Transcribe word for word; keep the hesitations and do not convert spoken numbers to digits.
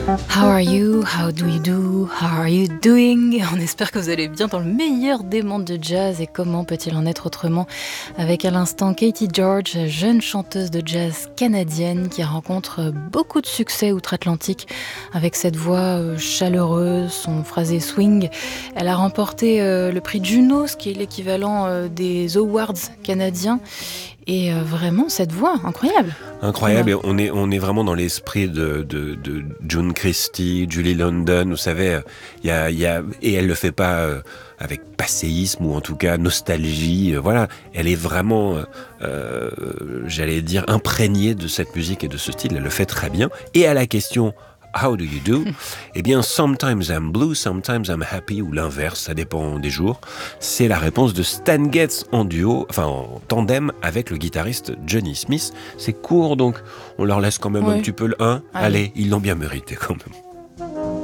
How are you? How do you do? How are you doing? On espère que vous allez bien dans le meilleur des mondes de jazz. Et comment peut-il en être autrement avec à l'instant Katie George, jeune chanteuse de jazz canadienne qui rencontre beaucoup de succès outre-Atlantique avec cette voix chaleureuse, son phrasé swing. Elle a remporté le prix Juno, ce qui est l'équivalent des Awards canadiens. Et euh, vraiment, cette voix, incroyable. Incroyable, et on est, on est vraiment dans l'esprit de, de, de June Christy, Julie London, vous savez, il y a, y a, et elle le fait pas euh, avec passéisme ou en tout cas nostalgie, euh, voilà, elle est vraiment, euh, j'allais dire, imprégnée de cette musique et de ce style, elle le fait très bien. Et à la question How do you do? Eh bien, sometimes I'm blue, sometimes I'm happy, ou l'inverse, ça dépend des jours. C'est la réponse de Stan Getz en duo, enfin en tandem avec le guitariste Johnny Smith. C'est court, donc on leur laisse quand même ouais. un petit peu le un. Allez, Allez ils l'ont bien mérité quand même.